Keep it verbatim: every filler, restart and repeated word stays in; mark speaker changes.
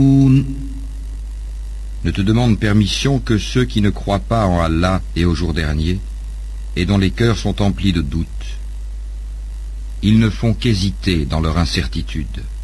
Speaker 1: Ne te demande permission que ceux qui ne croient pas en Allah et au jour dernier, et dont les cœurs sont emplis de doutes. Ils ne font qu'hésiter dans leur incertitude.